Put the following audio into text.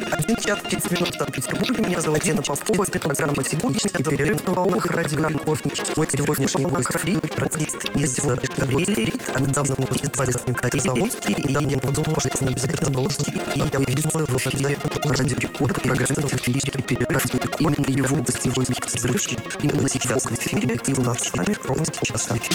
Один час 30 минут в Санкт-Петербурге. Меня зовут Дина Попова. Это программа «Сегодняшний перерыв на волнах радио Любовь». Мой сегодняшний гость артист из Габриэли. А недавно мы звали с ним Катя Заволжский. И я не подумала, что с ним обязательно Заволжский. И я увидела в эфире радио Рекорд программу «Филиппический перерыв». Именно его гостевой взрыв. Именно сейчас в эфире. И у нас с вами ровно сейчас.